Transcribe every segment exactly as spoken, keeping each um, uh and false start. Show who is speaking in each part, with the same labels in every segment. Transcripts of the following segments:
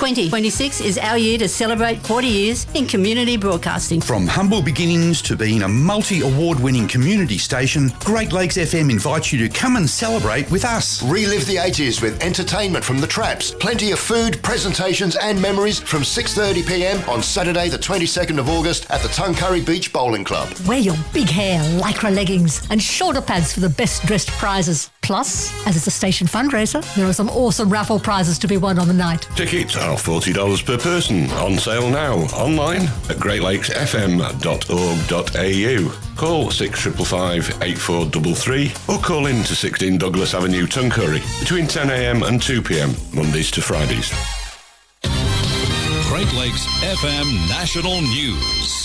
Speaker 1: twenty twenty-six is our year to celebrate forty years in community broadcasting.
Speaker 2: From humble beginnings to being a multi-award-winning community station, Great Lakes F M invites you to come and celebrate with us.
Speaker 3: Relive the eighties with entertainment from the Traps, plenty of food, presentations and memories from six thirty p m on Saturday the twenty-second of August at the Tuncurry Beach Bowling Club.
Speaker 4: Wear your big hair, lycra leggings and shoulder pads for the best dressed prizes. Plus, as it's a station fundraiser, there are some awesome raffle prizes to be won on the night.
Speaker 5: Tickets are forty dollars per person. On sale now. Online at great lakes f m dot org dot a u. Call six five five, eight four three three or call in to sixteen Douglas Avenue, Tuncurry between ten a m and two p m, Mondays to Fridays.
Speaker 6: Great Lakes F M National News.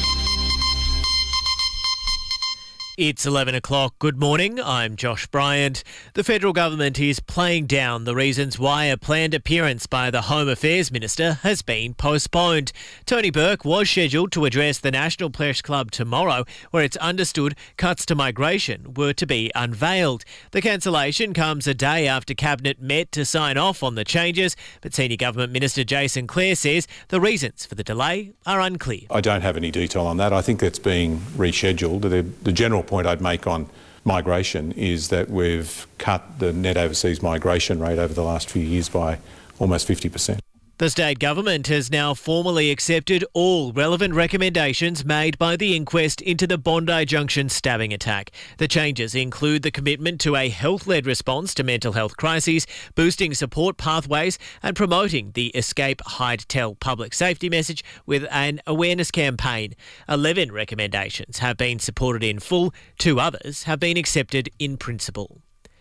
Speaker 7: It's eleven o'clock. Good morning. I'm Josh Bryant. The federal government is playing down the reasons why a planned appearance by the Home Affairs Minister has been postponed. Tony Burke was scheduled to address the National Press Club tomorrow, where it's understood cuts to migration were to be unveiled. The cancellation comes a day after Cabinet met to sign off on the changes, but Senior Government Minister Jason Clare says the reasons for the delay are unclear.
Speaker 8: I don't have any detail on that. I think that's being rescheduled. The, the general point I'd make on migration is that we've cut the net overseas migration rate over the last few years by almost fifty percent.
Speaker 7: The state government has now formally accepted all relevant recommendations made by the inquest into the Bondi Junction stabbing attack. The changes include the commitment to a health-led response to mental health crises, boosting support pathways and promoting the Escape, Hide, Tell public safety message with an awareness campaign. Eleven recommendations have been supported in full, two others have been accepted in principle.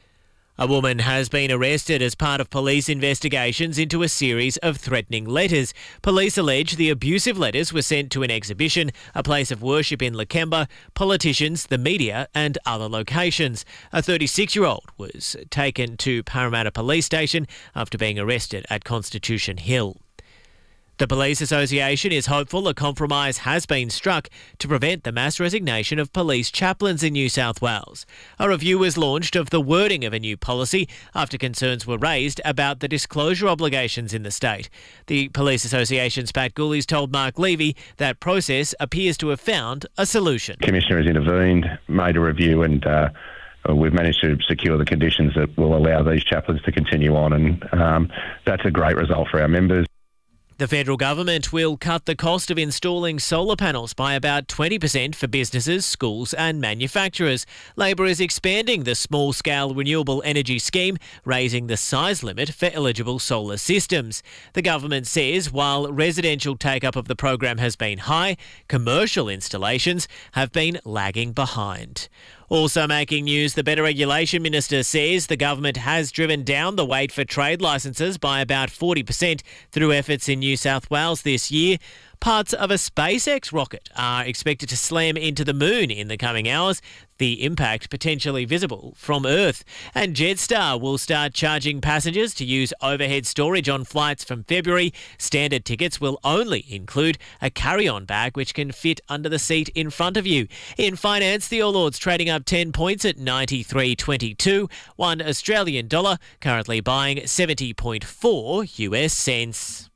Speaker 7: A woman has been arrested as part of police investigations into a series of threatening letters. Police allege the abusive letters were sent to an exhibition, a place of worship in Lakemba, politicians, the media and other locations. A thirty-six-year-old was taken to Parramatta Police Station after being arrested at Constitution Hill. The Police Association is hopeful a compromise has been struck to prevent the mass resignation of police chaplains in New South Wales. A review was launched of the wording of a new policy after concerns were raised about the disclosure obligations in the state. The Police Association's Pat Gooley's told Mark Levy that process appears to have found a solution.
Speaker 9: The Commissioner has intervened, made a review and uh, we've managed to secure the conditions that will allow these chaplains to continue on, and um, that's a great result for our members.
Speaker 7: The federal government will cut the cost of installing solar panels by about twenty percent for businesses, schools and manufacturers. Labor is expanding the small-scale renewable energy scheme, raising the size limit for eligible solar systems. The government says while residential take-up of the program has been high, commercial installations have been lagging behind. Also making news, the Better Regulation Minister says the government has driven down the wait for trade licences by about forty percent through efforts in New South Wales this year. Parts of a SpaceX rocket are expected to slam into the moon in the coming hours, the impact potentially visible from Earth. And Jetstar will start charging passengers to use overhead storage on flights from February. Standard tickets will only include a carry-on bag which can fit under the seat in front of you. In finance, the All Ords trading up ten points at ninety-three twenty-two. One Australian dollar currently buying seventy point four U S cents.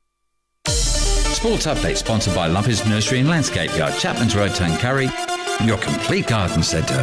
Speaker 10: Sports Update sponsored by Lumpy's Nursery and Landscape Yard, Chapman's Road, Tuncurry, your complete garden centre.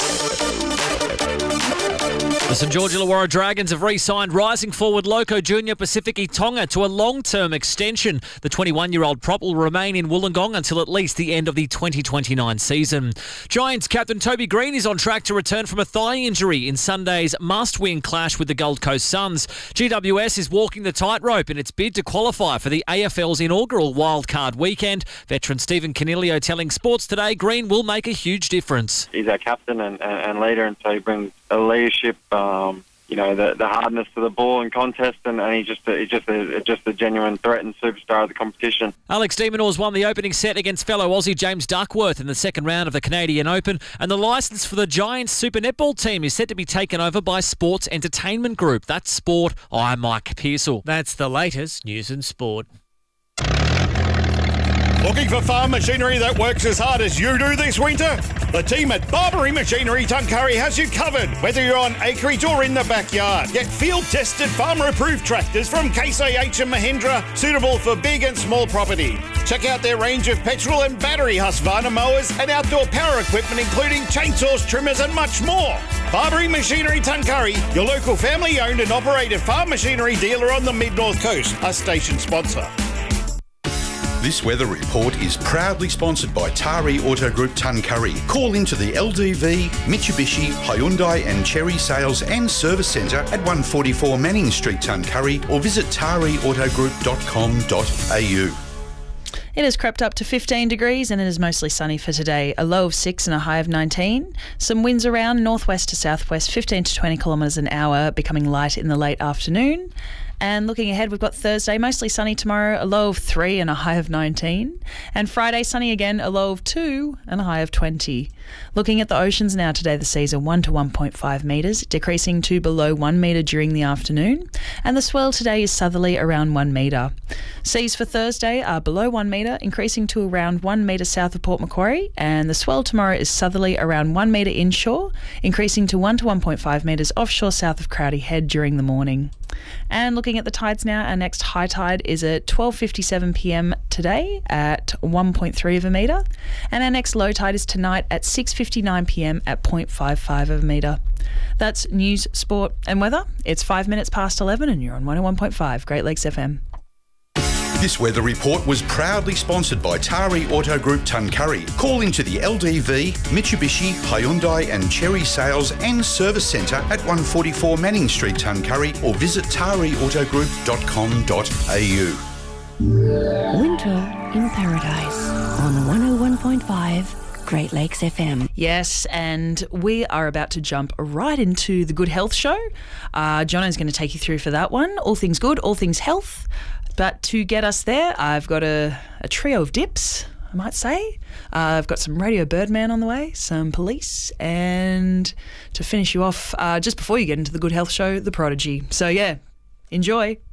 Speaker 11: The St George Illawarra Dragons have re-signed rising forward Loco Junior Pacific Tonga to a long-term extension. The twenty-one-year-old prop will remain in Wollongong until at least the end of the twenty twenty-nine season. Giants captain Toby Green is on track to return from a thigh injury in Sunday's must-win clash with the Gold Coast Suns. G W S is walking the tightrope in its bid to qualify for the A F L's inaugural wildcard weekend. Veteran Stephen Canilio telling Sports Today Green will make a huge difference.
Speaker 12: He's our captain and, and, and leader, and so he brings a leadership, um, you know, the, the hardness to the ball and contest, and, and he's just a, he's just a, just a genuine threat and superstar of the competition.
Speaker 11: Alex de Minaurs won the opening set against fellow Aussie James Duckworth in the second round of the Canadian Open, and the licence for the Giants Super Netball team is set to be taken over by Sports Entertainment Group. That's Sport. I'm Mike Pearsall.
Speaker 7: That's the latest news and sport.
Speaker 13: Looking for farm machinery that works as hard as you do this winter? The team at Barbary Machinery Tuncurry has you covered, whether you're on acreage or in the backyard. Get field-tested, farmer-approved tractors from Case A H and Mahindra, suitable for big and small property. Check out their range of petrol and battery Husqvarna mowers and outdoor power equipment, including chainsaws, trimmers and much more. Barbary Machinery Tuncurry, your local family-owned and operated farm machinery dealer on the Mid-North Coast, a station sponsor.
Speaker 2: This weather report is proudly sponsored by Tari Auto Group Tuncurry. Call into the L D V, Mitsubishi, Hyundai and Cherry Sales and Service Centre at one forty-four Manning Street, Tuncurry, or visit tari auto group dot com dot a u.
Speaker 14: It has crept up to fifteen degrees and it is mostly sunny for today. A low of six and a high of nineteen. Some winds around northwest to southwest, fifteen to twenty kilometres an hour, becoming light in the late afternoon. And looking ahead, we've got Thursday, mostly sunny tomorrow, a low of three and a high of nineteen. And Friday, sunny again, a low of two and a high of twenty. Looking at the oceans now today, the seas are one to one point five metres, decreasing to below one metre during the afternoon. And the swell today is southerly around one metre. Seas for Thursday are below one metre, increasing to around one metre south of Port Macquarie. And the swell tomorrow is southerly around one metre inshore, increasing to one to one point five metres offshore south of Crowdy Head during the morning. And looking at the tides now, our next high tide is at twelve fifty-seven p m today at one point three of a metre. And our next low tide is tonight at six fifty-nine p m at zero point five five of a metre. That's news, sport and weather. It's five minutes past eleven and you're on one oh one point five Great Lakes F M.
Speaker 2: This weather report was proudly sponsored by Tari Auto Group Tuncurry. Call into the L D V, Mitsubishi, Hyundai and Cherry Sales and Service Centre at one forty-four Manning Street, Tuncurry, or visit tari auto group dot com dot a u.
Speaker 15: Winter in Paradise on one oh one point five Great Lakes F M.
Speaker 14: Yes, and we are about to jump right into the Good Health Show. Uh, Jono's going to take you through for that one. All things good, all things health. But to get us there, I've got a, a trio of dips, I might say. Uh, I've got some Radio Birdman on the way, some Police, and to finish you off, uh, just before you get into the Good Health Show, The Prodigy. So yeah, enjoy.